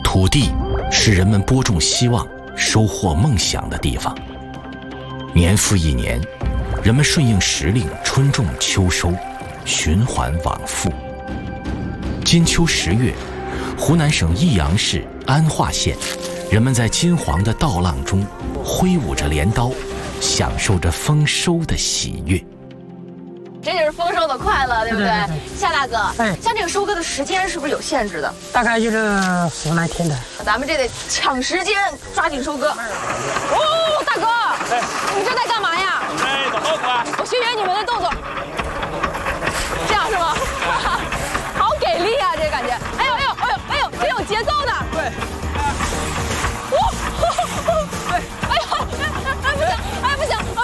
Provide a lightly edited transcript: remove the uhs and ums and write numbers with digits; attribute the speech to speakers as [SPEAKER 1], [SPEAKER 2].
[SPEAKER 1] 土地是人们播种希望、收获梦想的地方。年复一年，人们顺应时令，春种秋收，循环往复。金秋10月，湖南省益阳市安化县，人们在金黄的稻浪中挥舞着镰刀，享受着丰收的喜悦。
[SPEAKER 2] 这就是丰收的快乐，对不对？夏大哥，
[SPEAKER 3] 哎，
[SPEAKER 2] 像这个收割的时间是不是有限制的？
[SPEAKER 3] 大概就是10来天的。
[SPEAKER 2] 咱们这得抢时间，抓紧收割。哦，大哥，你这在干嘛呀？
[SPEAKER 4] 在打稻谷啊。
[SPEAKER 2] 我学学你们的动